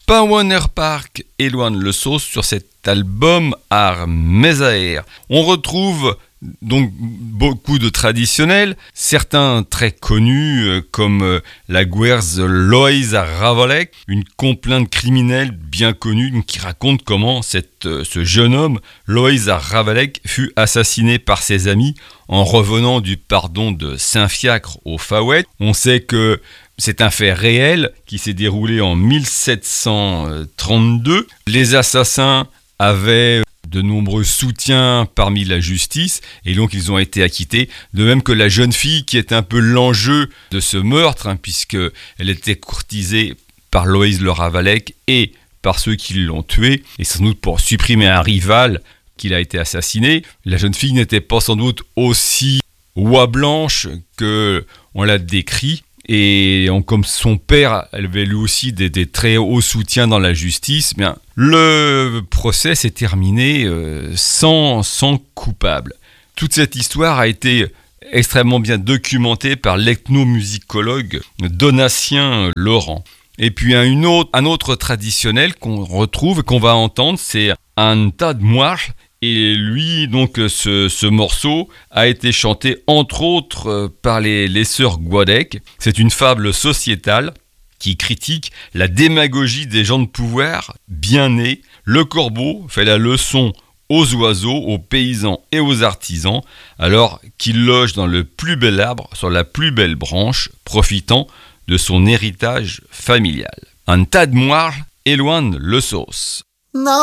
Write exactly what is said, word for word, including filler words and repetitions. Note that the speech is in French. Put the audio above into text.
Pawaner Park éloigne le sauce sur cet album Ar Mezaer. On retrouve donc beaucoup de traditionnels, certains très connus euh, comme euh, la guerre Loïs à Ravalek, une complainte criminelle bien connue qui raconte comment cette, euh, ce jeune homme, Loïs à Ravalek, fut assassiné par ses amis en revenant du pardon de Saint-Fiacre au Fawet. On sait que c'est un fait réel qui s'est déroulé en mille sept cent trente-deux. Les assassins avaient de nombreux soutiens parmi la justice et donc ils ont été acquittés. De même que la jeune fille qui est un peu l'enjeu de ce meurtre, hein, puisqu'elle était courtisée par Loïs le Ravalek et par ceux qui l'ont tué, et sans doute pour supprimer un rival qu'il a été assassiné. La jeune fille n'était pas sans doute aussi oie blanche que on l'a décrit. Et comme son père avait lui aussi des, des très hauts soutiens dans la justice, bien, le procès s'est terminé euh, sans, sans coupable. Toute cette histoire a été extrêmement bien documentée par l'ethnomusicologue Donatien Laurent. Et puis un, une autre, un autre traditionnel qu'on retrouve, qu'on va entendre, c'est un tas de moires. Et lui, donc, ce, ce morceau a été chanté, entre autres, par les, les sœurs Guadec. C'est une fable sociétale qui critique la démagogie des gens de pouvoir bien nés. Le corbeau fait la leçon aux oiseaux, aux paysans et aux artisans, alors qu'il loge dans le plus bel arbre, sur la plus belle branche, profitant de son héritage familial. Un tas de moires éloigne le sauce. Non.